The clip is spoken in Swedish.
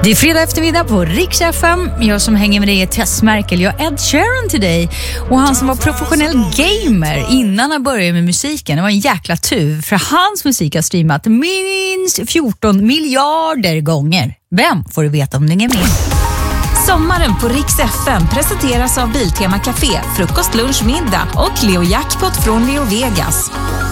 Det är fredag eftermiddag på Rix FM. Jag som hänger med dig är Tess Merkel. Jag är Ed Sheeran till dig. Och han som var professionell gamer innan han började med musiken. Det var en jäkla tur. För hans musik har streamat minst 14 miljarder gånger. Vem får du veta om du är med? Sommaren på Rix FM presenteras av Biltema Café, frukost, lunch, middag och Leo Jackpot från Leo Vegas.